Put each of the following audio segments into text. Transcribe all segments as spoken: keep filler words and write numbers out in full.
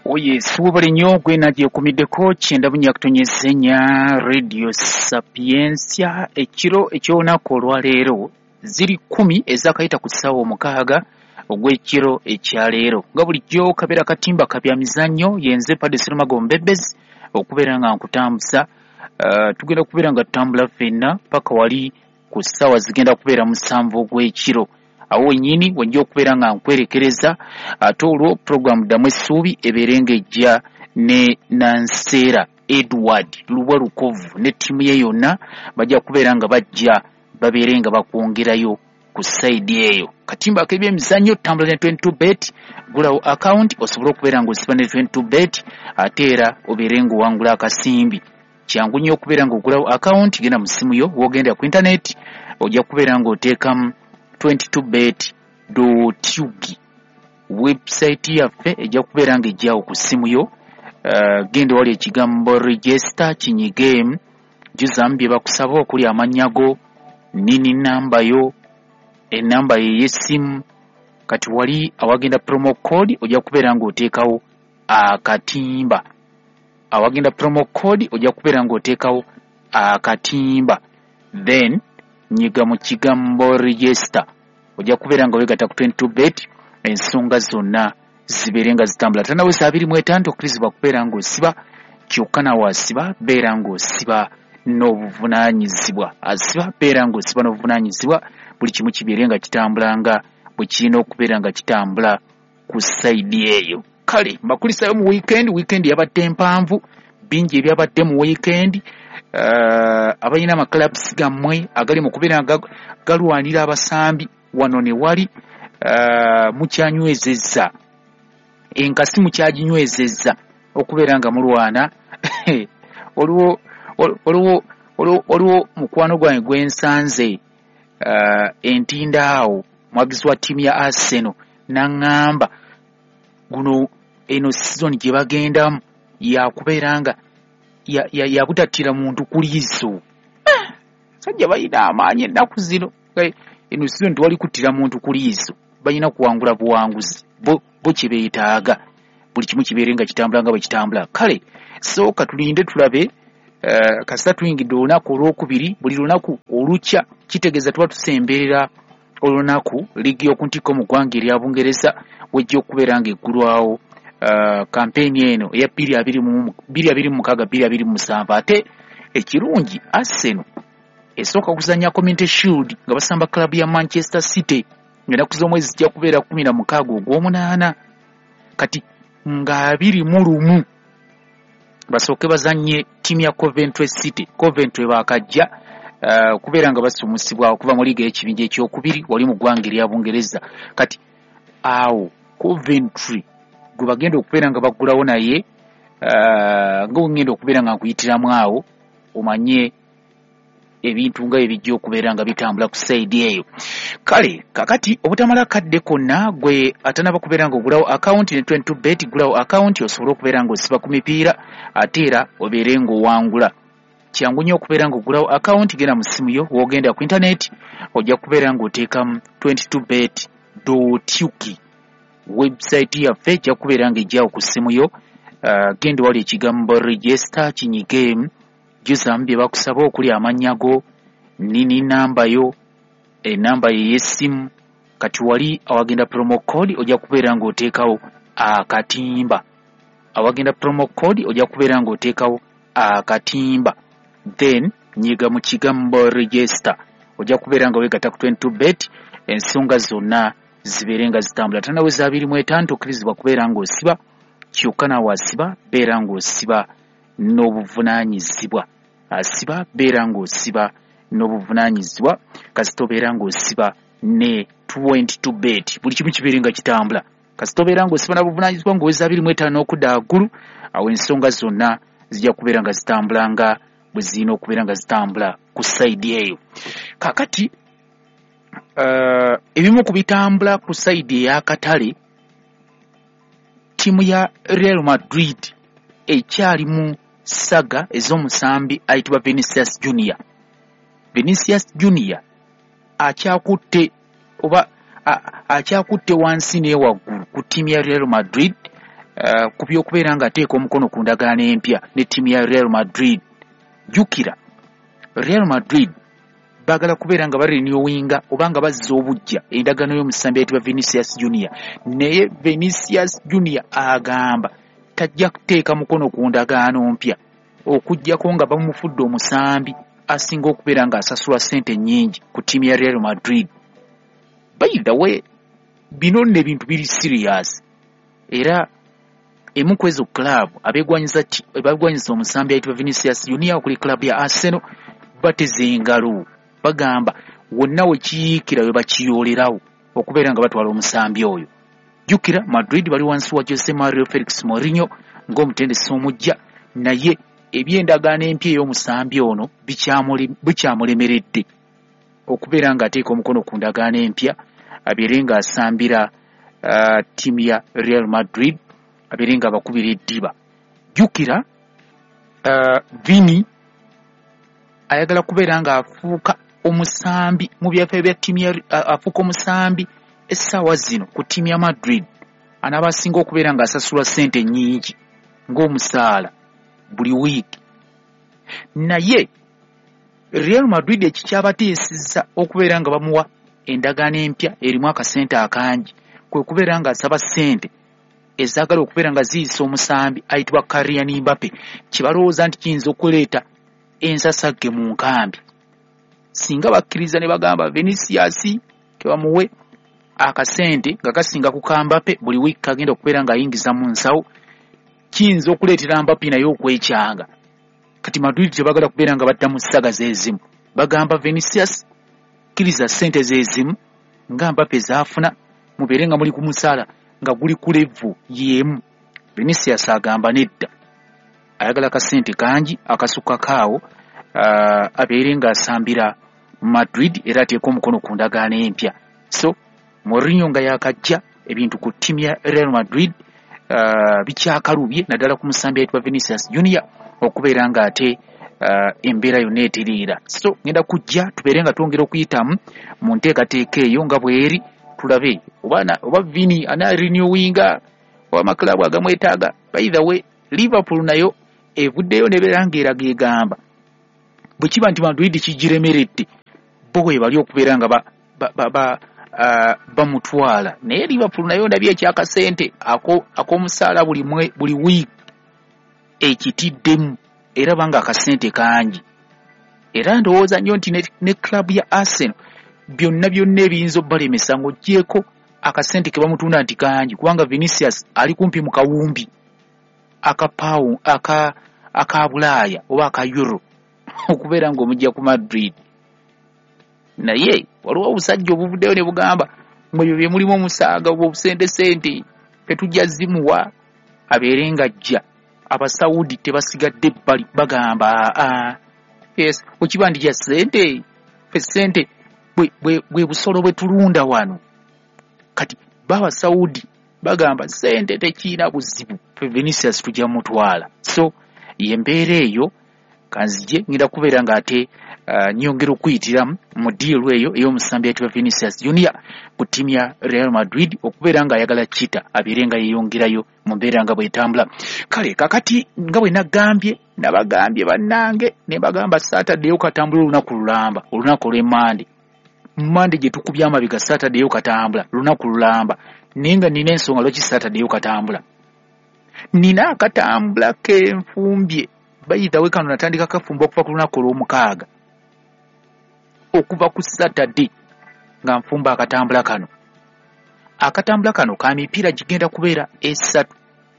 Oye suubale nnyo gwe nagiye kumiddeko kyenda bunya kutonyezenya Radio Sapiensia ekiro eky'olunaku olwaleero ziri kumi ezakayita ku ssaawa omukaaga ogw'ekiro ekyaleero nga bulijjo kabeera katimba kabya mizannyo yenze Padre Serumago Mbebezi okubeera nga nkutambuza uh, tugenda kubeera nga tutambula ffenna paka wali ku ssaawa zigenda kubeera musanvu ogw'ekiro awo wennyini wenja okubeera nga nkwerekereza ate olwo programu ddamu essuubi ebeerenga ejja ne Nanseera Edward Luwa Lukovu ne ttiimu ye yonna bajja kubeera nga bajja babeere nga bakwongerayo ku sayidi eyo katimba k'ebyemizannyo tambula ne twenty-two bet gulawo account osobola okubeera ng'osiba ne twenty-two bet ate era obeere ng'owangula akasimbi kyangu nnyo okubeera ng'ogulawo account genda mu ssimu yo w'ogenda ku internet ojja kubeera ng'oteekamu twenty-two bet dot u g website yaffe ejja kubeera nga ejjaawo ku ssimu yo uh, genda wali ekigambo register kinyigemu juzamu bye bakusaba okuli amannya go nini namba yo enamba ye y'essimu kati wali awagenda promo code ojja kubeera ng'oteekawo akatimba awagenda promo code ojja kubeera ng'oteekawo akatimba then nyiga mu kigambo register ojja kubeera nga weegatta ku twenty-two bet ensonga zonna zibeere nga zitambula tanaweza abiri mu etaano okkirizibwa kubeera ng'osiba kyokka nawe asiba beera ng'osiba n'obuvunaanyizibwa asiba beera ng'osiba n'obuvunaanyizibwa buli kimu kibeere nga kitambulanga bwe kirina okubeera nga kitambula ku sayidi eyo kale mbakulisayo mu weekend weekend yabadde mpanvu bingi ebyabadde mu weekend Uh, abalina amakalabusi gammwe agali mu kubeera nga galwanira abasambi wano ne wali uh, mukyanywezezza enkasi mukyaginywezezza okubeera nga mulwana olwo olwo olwo mukwano gwange gwensanze uh, entindaawo mwagizi wa ttiimu ya Arsenal n'aŋŋamba guno eno season gye bagendamu yakubeera nga yabutattira muntu ku liiso sajja balina amaanyi ennaku zino eno season tewali kuttira muntu ku liiso balina kuwangula buwanguzi bo kye beetaaga buli kimu kibeere nga kitambula nga bwe kitambula kale sooka tulinde tulabe uh, kasita tuyingidde olunaku olwokubiri buli lunaku olukya kitegeeza tuba tusemberera olunaku liigi y'okuntikko mu ggwanga erya Bungereza wejja okubeera nga eggulwawo Uh, kampeni eno eya bbiri abiri mu mukaaga bbiri abiri mu musanvu ate ekirungi Arsenal esooka kuzannya Community Shield nga basamba klabu ya Manchester City ng'ennaku z'omwezi zijja kubeera kumi na mukaaga ogw'omunaana kati nga abiri mu lumu basooke bazannye ttiimu ya Coventry City Coventry baakajja uh, okubeera nga basumusibwa okuva mu liiga y'ekibinja ekyokubiri wali mu ggwanga erya Bungereza kati awo Coventry gwe bagenda okubeera nga baggulawo naye uh, nga wengenda okubeera nga nkuyitiramu awo omanye ebintu nga ebijja okubeera nga bitambula ku sayidi eyo kale kakati obutamala kadde konna gwe atanaba kubeera nga ogulawo account ne twenty-two bet gulawo account osobole okubeera nga osiba ku mipiira ate era obeere ng'owangula kyangu nnyo okubeera nga ogulawo account genda mu ssimu yo w'ogenda ku internet ojja kubeera ng'oteekamu twenty-two bet dot u g website yaffe ejja kubeera nga ejjaawo ku ssimu yo uh, genda wali ekigambo register kinyigemu juzamu bye bakusaba okuli amannya go nini namba yo enamba ye y'essimu kati wali awagenda promo code ojja kubeera ng'oteekawo akatimba awagenda promo code ojja kubeera ng'oteekawo akatimba then nyiga mu kigambo register ojja kubeera nga weegatta ku twenty-two bet ensonga zonna zibeere nga zitambula tanaweza abiri mu etaano okkirizibwa kubeera ng'osiba kyokka naawe asiba beera ng'osiba n'obuvunaanyizibwa asiba beera ng'osiba n'obuvunaanyizibwa kasita obeera ng'osiba ne twenty-two bet buli kimu kibeere nga kitambula kasita obeera ng'osiba n'obuvunaanyizibwa ng'oweza abiri mu etaano n'okudda waggulu awo ensonga zonna zijja kubeera nga zitambula nga bwe zirina okubeera nga zitambula ku sayidi eyo kakati Uh, ebimu ku bitambula ku sayidi ey'akatale ttiimu ya Real Madrid ekyali mu saga ez'omusambi ayitibwa Vinicius Junior Vinicius Junior akyakutte oba akyakutte wansi n'ewaggulu ku ttiimu ya Real Madrid uh, ku by'okubeera ng'ateeka omukono ku ndagaano empya ne ttiimu ya Real Madrid. Jjukira Real Madrid baagala kubeera nga barenewinga oba nga bazza obujja endagaano y'omusambi ayitibwa Vinicius Junior, naye Vinicius Junior agamba tajja kuteeka mukono ku ndagaano mpya okuggyako nga bamufudde omusambi asinga okubeera ng'asasula ssente nnyingi ku ttiimu ya Real Madrid. By the way, bino nno ebintu biri serious, era emu ku ezo club abeegwanyiza abeegwanyiza omusambi ayitibwa Vinicius Junior kuli club ya Arsenal bateze engalo, bagamba wonna we kiyiikira we bakiyoolerawo okubeera nga batwala omusambi oyo. Jjukira Madrid bali wansi wa Jose Mario Felix Mourinho ng'omutendesi omujja, naye ebyendagaano empya ey'omusambi ono bikyamulemeredde okubeera ng'ateeka omukono ku ndagaano empya abeere ng'asambira uh, ttiimu ya Real Madrid, abeere ng'abakubira eddiba. Jjukira uh, Vini ayagala kubeera ng'afuuka omusambi mu byafaayo bya ttiimu ya uh, afuuka omusambi essaawa zino ku ttiimu ya Madrid, anaaba asinga okubeera ng'asasulwa ssente nnyingi ng'omusaala buli wiiki. Naye Real Madrid ekikyabateesizza okubeera nga bamuwa endagaano empya erimu akasente akangi kwe kubeera ng'asaba ssente ezaagala okubeera nga ziyisa omusambi ayitibwa Kylian Mbappe, kye balowooza nti kiyinza okuleeta ensasagge mu nkambi. Singa bakkiriza ne bagamba Vinicius kebamuwe akasente nga kasinga ku ka Mbappe buli wiiki kagenda okubeera ng'ayingiza mu nsawo, kiyinza okuleetera Mbappe naye okwekyanga. Kati Madrid tebagala kubeera nga badda mu ssaga z'ezimu, bagamba Vinicius kkiriza ssente z'ezimu nga Mbappe zaafuna mubeere nga muli ku musaala nga guli ku levu y'emu. Vinicius agamba nedda, ayagala kasente kangi akasukka kaawo uh, abeere ng'asambira Madrid era ateeka omukono ku ndagaano empya. So Mourinho nga yakajja ebintu ku ttiimu ya Real Madrid uh, bikyakalubye naddala ku musambi ayitibwa Vinicius Junior okubeera ng'ate uh, embeera yonna eteriira. So ngenda kujja tubeere nga twongera okuyitamu mu nteekateeka eyo nga bweri, tulabe oba oba Vini ana renewinga oba amaklabu agamwetaaga. By the way, Liverpool nayo evuddeyo nebeera ng'eraga egamba bwe kiba nti Madrid kigiremeredde bo bwe bali okubeera nga ba, ba, ba, ba Uh, bamutwala, naye Liverpool nayo ndabye ekyakasente ak'omusaala buli buli wiiki ekitiddemu era banga akasente kangi. Era ndowooza nnyo nti ne, ne club ya Arsenal byonna byonna ebiyinza obbalemesa ng'oggyeko akasente ke bamutunda nti kangi, kubanga Vinicius ali kumpi mu kawumbi aka pound aka aka Bulaaya oba aka Euro okubeera ng'omujja ku Madrid. Naye waliwo obusajja obuvuddeyo ne bugamba mwebyo bye mulimu omusaaga obusente sente tetujja zimuwa abeere ng'ajja. Abasawudi tebasigadde bali bagamba aa yes okiba ndi ya sente fe sente bwe, bwe, bwe busolo bwe tulunda wano. Kati baba Saudi bagamba sente tekiina buzibu fe Vinicius tujja mutwala. So yembeera eyo kanzije ngenda kubeera ng'ate Uh, nyongera okuyitira mu deal eyo ey'omusambi ayitibwa Vinicius Junior ku ttiimu ya Real Madrid okubeera nga ayagala kita abeere nga yeeyongerayo mu mbeera nga bw'etambula. Kale kakati nga bwe nagambye nabagambye bannange ne bagamba Saturday okatambula olunaku lulamba, olunaku olw'Emmande. Mmande gye tukubye amabega Saturday okatambula lunaku lulamba, naye nga nina ensonga lwaki Saturday okatambula. Nina akatambula k'enfumbye bayita we kano natandika kafumba okuva ku lunaku olw'omukaaga okuva ku Saturday nga nfumba akatambula kano. Akatambula kano ka mipiira gigenda kubeera esatu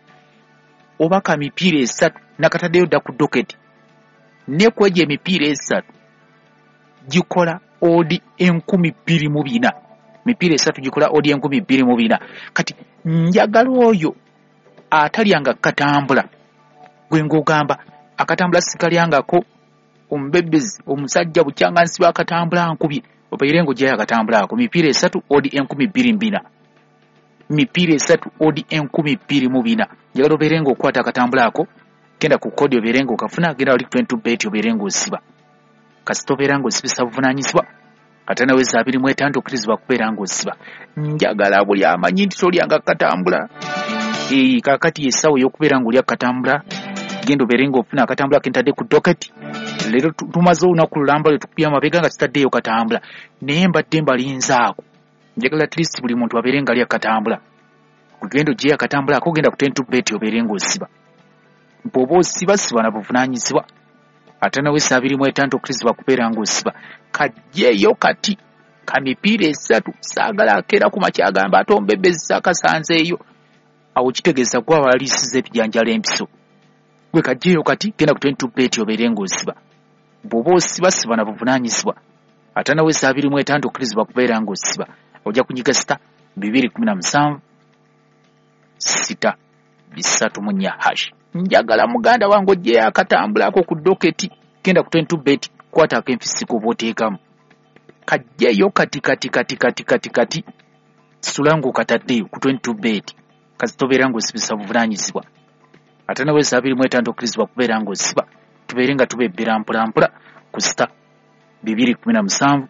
oba ka mipiira esatu nakataddeyo dda ku doketi, ne kwegyo emipiira esatu gikola odi enkumi bbiri mu bina. Mipiira esatu gikola odi enkumi bbiri mu bina. Kati njagala oyo atalyanga katambula gwe ng'ogamba akatambula sikalyangako ombebezi omusajja bukyanga nsiba akatambula nkubye obaire ng'ojjayo akatambula ako. Mipiira esatu odi enkumi bbiri mu bina. Mipiira esatu odi enkumi bbiri mu bina. Njagala obeere ng'okwata akatambula ako, genda ku kodi obeere ng'okafuna, genda wali twenty bet obeere ng'osiba. Kasita obeera ng'osibisa buvunaanyizibwa ate nawe za abiri mu etaano okkirizibwa kubeera ng'osiba. Njagala buli amanyi nti tolyanga katambula. e kakati yesawo yokubeera ng'oli akatambula genda obeere ng'ofuna akatambula kentadde ku doketi leero tumaze olunaku lulamba lwe tukubya amabega nga tutaddeyo katambula naye mbadde mbalinzaako njagala at least buli muntu abeere nga ali akatambula kugenda ogyeyo akatambula ako genda ku tentu beti obeere ng'osiba bw'oba osiba siba na buvunaanyizibwa ate nawe saabiri mu etaano okkirizibwa kubeera ng'osiba kajjeeyo kati kamipiira esatu saagala akeera ku makya agamba ate ombebezi saakasanzeeyo awo kitegeeza gwe abaliisiza ebijanjalo empiso gwe kajjeeyo kati genda ku tentu beti obeere ng'osiba bw'oba osiba siba na buvunaanyizibwa ate nawe saabiri mu etaano okkirizibwa kubeera ng'osiba ojja kunyiga sita bibiri kumi na musanvu sita bisatu mu nnya hash njagala muganda wange ogyeyo akatambulako ku doketi genda ku tentu beti kwata ak'empisi bw'oteekamu kajjeeyo kati kati kati kati kati kati sulango kataddeyo ku tentu beti kazitobeera ng'osibisa buvunaanyizibwa ate nawe saabiri mu etaano okkirizibwa kubeera ng'osiba tubeere nga tubebbera mpulampula ku sita bibiri kumi na musanvu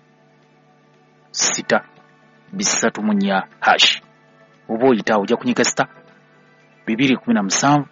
sita bisatu mu nnya hash oba oyita ojja kunyiga sita bibiri kumi na musanvu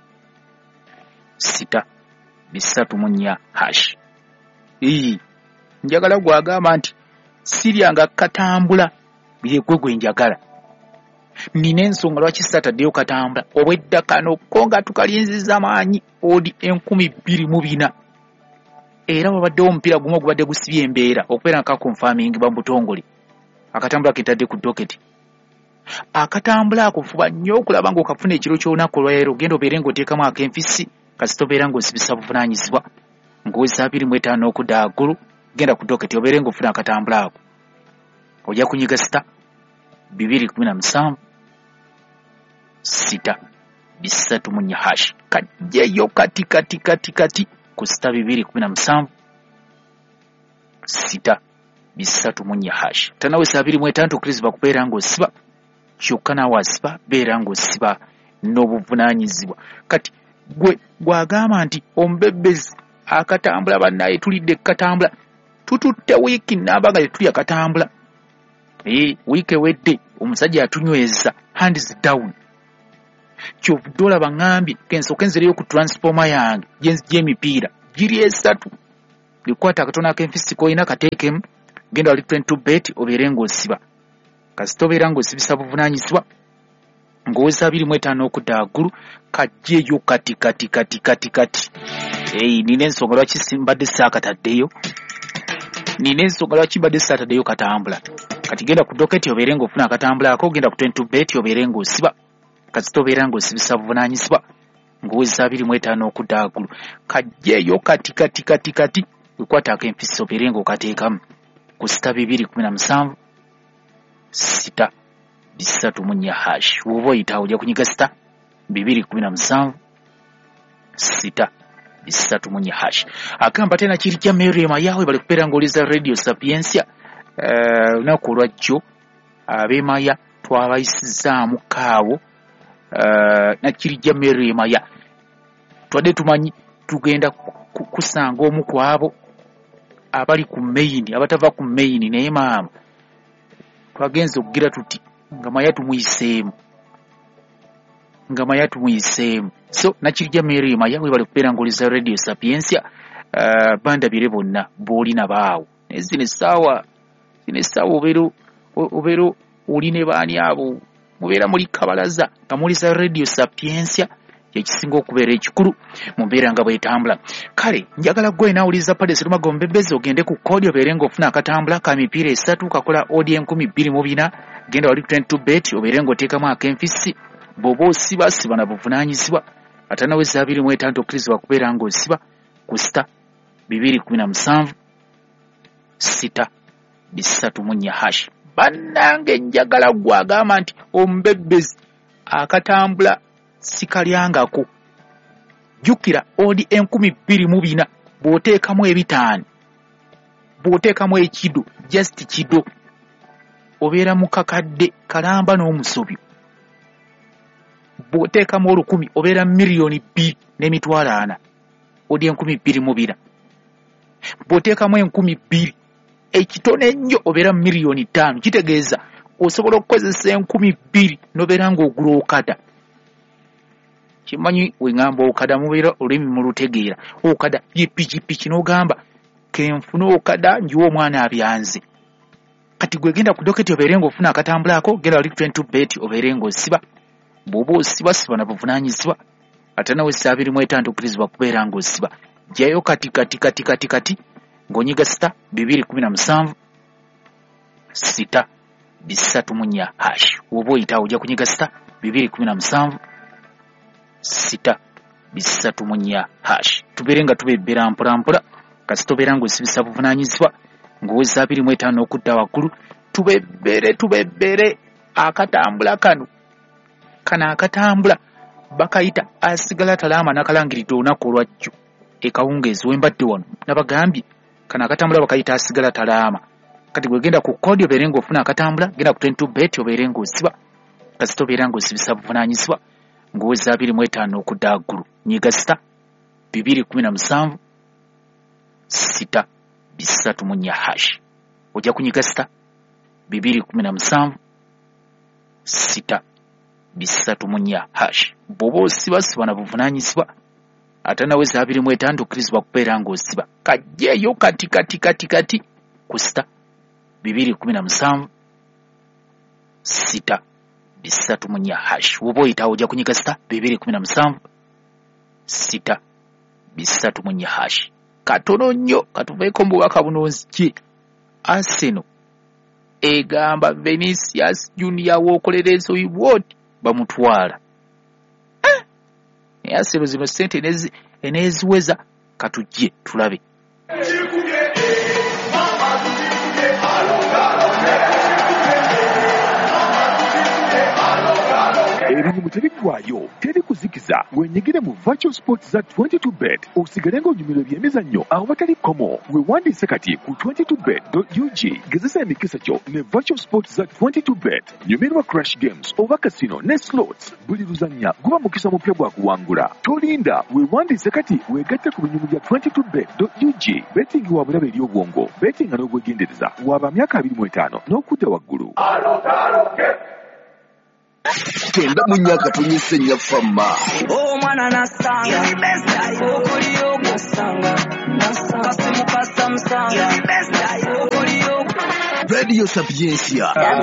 sita bisatu mu nnya hash ii njagala gwagamba nti siryanga katambula byegwe gwe njagala nina ensonga lwaki sataddeyo katambula obwedda kano ko nga tukalinziza maanyi odi enkumi bbiri mu bina era wabaddewo omupiira gumu ogubadde gusibye embeera okubeera nga kakonfamingibwa mu butongole akatambula ketadde ku doketi akatambula ako fuba nnyo okulaba ng'okafuna ekiro ky'olunaku olwaleero genda obeere ng'oteekamu ak'empisi kasitobeera ng'osibisa buvunaanyizibwa ng'oweza abiri mu etaano okudda waggulu genda ku doketi obeere ng'ofuna akatambula ako ojja kunyiga sita bibiri kumi na musanvu sita bisatu mu nnya hash kajjeeyo kati kati kati kati ku sita bibiri kumi na musanvu sita bisatu mu nnya hash tanawe saabiri mu etaano okkirizibwa kubeera ng'osiba kyokka naawe asiba beera ng'osiba n'obuvunaanyizibwa kati gwe gwagamba nti omubebbezi akatambula bannaye tulidde katambula tututte wiiki namba nga tetuli akatambula ee wiiki ewedde omusajja atunyweza hands down kyovudde olaba ngambye kensooka enzireyo ku transforma yange gy'emipiira giri esatu likwata akatono ak'empisi koyina kateekemu genda wali tentu beti obeere ng'osiba kasita obeera ng'osibisa buvunaanyizibwa ng'oweza abiri mu etaano okudda waggulu kajjeeyo kati kati kati kati kati ei nina ensonga lwaki mbadde saakataddeyo nina ensonga lwaki mbadde saataddeyo katambula kati genda ku doketi obeere ng'ofuna akatambula ako genda ku tentu beti obeere ng'osiba kasita obeera ng'osibisa buvunaanyizibwa ng'oweza abiri mu etaano okudda waggulu kajjeeyo kati kati kati kati wekwata ak'empisi obeere ng'okateekamu ku sita bibiri kumi na musanvu sita bisatu mu nnya hash woba oyita ojja kunyiga sita bibiri kumi na musanvu sita bisatu mu nnya hash agamba tena kiri kya Miriam yawe bali kubeera ng'oliza Radio Sapiensia lunaku olwajjo ab'emaya twabayisizaamu kaawo nakiri kya Miriam ya twadde tumanyi tugenda kusanga omu ku abo abali ku main abatava ku main naye maama twagenze okugira tuti nga maya tumuyiseemu nga maya tumuyiseemu so nakirya Miriam yawe bali kubeera ng'oliza Radio Sapiensia uh, bandabire bonna b'olina baawo naye zino essaawa zino essaawa obeera obeera oli ne baani abo mubeera muli kabalaza nga muliza Radio Sapiensia ekisinga okubeera ekikulu mu mbeera nga bwetambula kale njagala gwe naawuliza Pade Sserumago Mbebezi ogende ku koodi obeere ng'ofuna akatambula ka mipiira esatu kakola odi enkumi bbiri mu bina genda wali tentu beti obeere ng'oteekamu ak'empisi bw'oba osiba siba na buvunaanyizibwa ate nawe abiri mu etaano okkirizibwa kubeera ng'osiba ku sita bibiri kumi na musanvu sita bisatu mu nnya hash bannange njagala gwagamba nti omubebbezi akatambula sikalyangako jjukira odi enkumi bbiri mu bina bw'oteekamu ebitaano bw'oteekamu ekido just kido obeera mu kakadde kalamba n'omusobyo bw'oteekamu olukumi obeera miliyoni bbiri n'emitwalo ana odi enkumi bbiri mu bina bw'oteekamu enkumi bbiri ekitone ennyo obeera miliyoni ttaano kitegeeza osobola okukozesa enkumi bbiri n'obeera ng'ogula okata kimanyi wengamba okada mubeera olulimi mulutegeera okada ye pikipiki n'ogamba kenfuna okada njiwa omwana abyanze kati gwe genda ku doketi obeere ng'ofuna akatambulako genda wali twenty bet obeere ng'osiba bw'oba osiba siba na buvunaanyizibwa ate nawe saa abiri mu etaano okkirizibwa kubeera ng'osiba jjayo kati kati kati kati kati ng'onyiga sita bibiri kumi na musanvu sita bisatu mu nnya hash oba oyita ojja kunyiga sita bibiri kumi na musanvu sita bisatu mu nnya hash tubeere nga tubebbera mpolampola kasi tobeera ng'osibisa buvunaanyizibwa ng'oweza abiri mu etaano okudda waggulu tubebbere tubebbere akatambula kano kana akatambula bakayita asigala talaama n'akalangiridde olunaku olwajjo ekawungeezi wembadde wano nabagambye kana akatambula bakayita asigala talaama kati gwe genda ku kodi obeere ng'ofuna akatambula genda ku twenty bet obeere ng'osiba kasi tobeera ng'osibisa buvunaanyizibwa ng'oweza abiri mu etaano okudda waggulu nyiga sita bibiri kumi na musanvu sita bisatu mu nnya hash ojja kunyiga sita bibiri kumi na musanvu sita bisatu mu nnya hash bw'oba osibasiba na buvunaanyizibwa ate nawe za abiri mu etaano okkirizibwa kubeera ng'osiba kajjeeyo kati kati kati kati ku sita bibiri kumi na musanvu sita bisatu mu nnya hash woba oyitawo ojja kunyiga sita bibiri kumi na musanvu sita bisatu mu nnya hash katono nnyo katuveeko mu bubaka buno nzije Arsenal egamba Vinicius Junior w'okolera ensobi bwoti bamutwala eh Arsenal zino sente enezi eneziweza katujje tulabe Erimu terikwayo teri kuzikiza wenyigire mu virtual sports za twenty-two bet osigale ng'onyumirwa ebyemizannyo aho batali komo wewandiise kati ku twenty-two bet dot u g gezesa emikisa kyo ne virtual sports za twenty-two bet nyumirwa crash games oba casino ne slots buli luzannya guba mukisa mupya gwa kuwangula tolinda wewandiise kati wegatte ku binyumu bya twenty-two bet dot u g betting wa bulabe eri obwongo betting n'obwegendereza waba myaka abiri mu etaano n'okudda waggulu Kenda munyaka tunyise nyafama oh mwana nasanga okoliyo nasanga nasanga simukasa msanga okoliyo Radio Sapiencia